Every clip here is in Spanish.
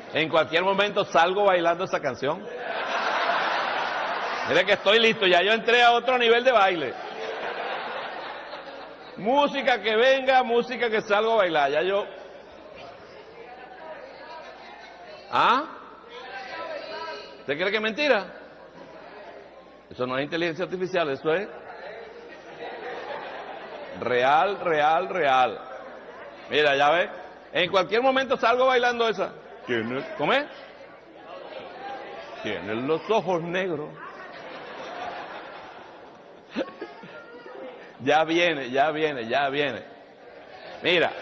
En cualquier momento salgo bailando esa canción. Mire que estoy listo, ya yo entré a otro nivel de baile. Música que venga, música que salgo a bailar, ya yo... ¿Ah? ¿Usted cree que es mentira? Eso no es inteligencia artificial, eso es real, real, real. Mira, ya ves, en cualquier momento salgo bailando esa. ¿Cómo es? Tienes los ojos negros. Ya viene, ya viene, ya viene. Mira.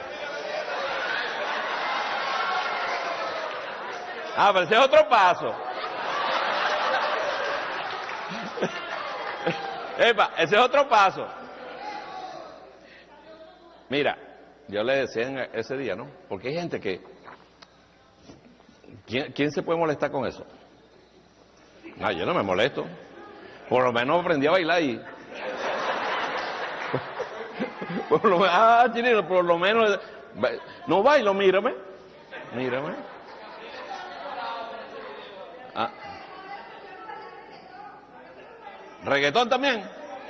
Ah, pero ese es otro paso. Epa, ese es otro paso. Mira, yo le decía ese día, ¿no? Porque hay gente que... ¿Quién se puede molestar con eso? No, yo no me molesto. Por lo menos aprendí a bailar y... Chinito, por lo menos... No bailo, mírame. Mírame. Ah. ¿Reggaetón también?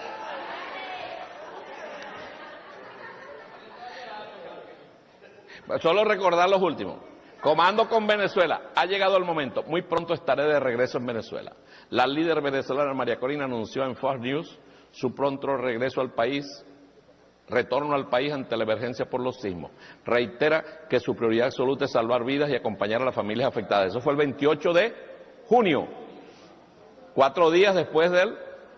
Solo recordar los últimos. Comando con Venezuela. Ha llegado el momento. Muy pronto estaré de regreso en Venezuela. La líder venezolana María Corina anunció en Fox News su pronto regreso al país, retorno al país ante la emergencia por los sismos. Reitera que su prioridad absoluta es salvar vidas y acompañar a las familias afectadas. Eso fue el 28 de junio, 4 días después del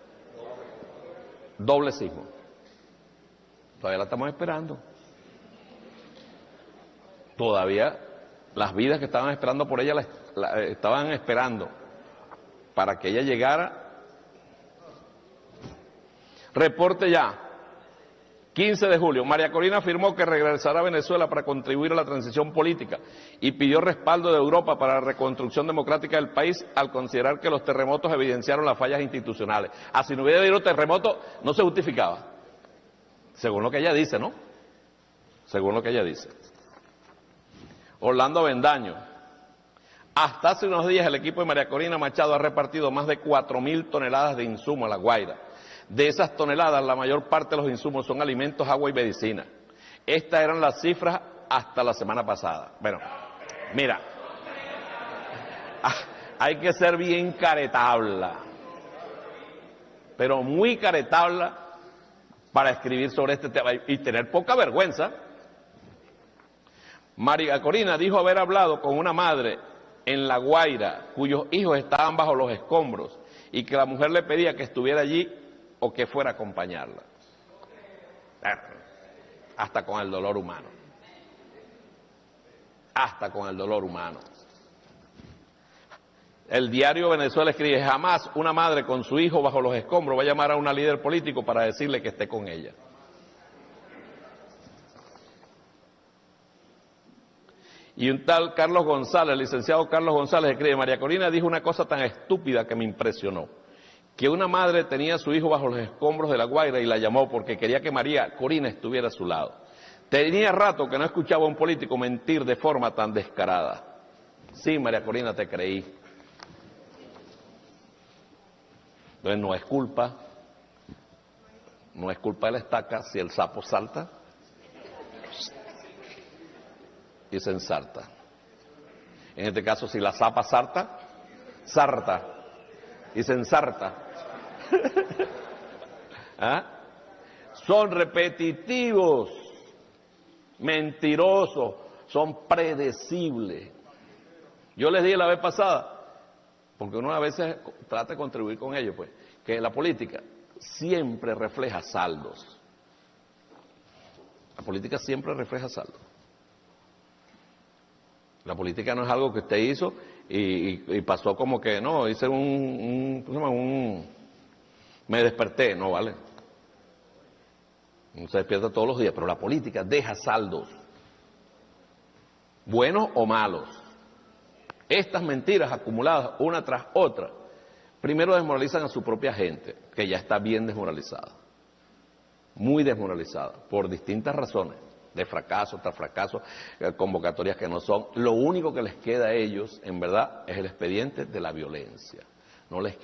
doble sismo. Todavía la estamos esperando. Todavía las vidas que estaban esperando por ella estaban esperando para que ella llegara. Reporte ya. 15 de julio, María Corina afirmó que regresará a Venezuela para contribuir a la transición política y pidió respaldo de Europa para la reconstrucción democrática del país al considerar que los terremotos evidenciaron las fallas institucionales. Si no hubiera habido terremotos, no se justificaba. Según lo que ella dice, ¿no? Según lo que ella dice. Orlando Avendaño. Hasta hace unos días el equipo de María Corina Machado ha repartido más de 4.000 toneladas de insumos a La Guaira. De esas toneladas, la mayor parte de los insumos son alimentos, agua y medicina. Estas eran las cifras hasta la semana pasada. Bueno, mira, hay que ser bien caretabla, pero muy caretabla para escribir sobre este tema y tener poca vergüenza. María Corina dijo haber hablado con una madre en La Guaira cuyos hijos estaban bajo los escombros y que la mujer le pedía que estuviera allí o que fuera a acompañarla. Hasta con el dolor humano. Hasta con el dolor humano. El diario Venezuela escribe: jamás una madre con su hijo bajo los escombros va a llamar a una líder político para decirle que esté con ella. Y un tal Carlos González, el licenciado Carlos González, escribe: María Corina dijo una cosa tan estúpida que me impresionó, que una madre tenía a su hijo bajo los escombros de La Guaira y la llamó porque quería que María Corina estuviera a su lado. Tenía rato que no escuchaba a un político mentir de forma tan descarada. Sí, María Corina, te creí. Entonces no es culpa de la estaca si el sapo salta y se ensarta. En este caso, si la zapa sarta y se ensarta. ¿Ah? Son repetitivos, mentirosos, son predecibles. Yo les dije la vez pasada, porque uno a veces trata de contribuir con ellos, pues, que la política siempre refleja saldos. La política siempre refleja saldos. La política no es algo que usted hizo y pasó como que, no, hice me desperté, no vale. No se despierta todos los días, pero la política deja saldos, buenos o malos. Estas mentiras acumuladas una tras otra, primero desmoralizan a su propia gente, que ya está bien desmoralizada, muy desmoralizada, por distintas razones. de fracaso tras fracaso, convocatorias que no son. Lo único que les queda a ellos, en verdad, es el expediente de la violencia. No les